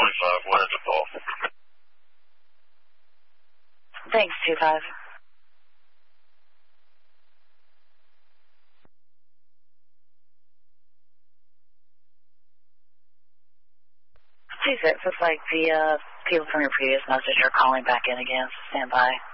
Wanted to call. Thanks, 25. 26, looks like the people from your previous message are calling back in again. Stand by.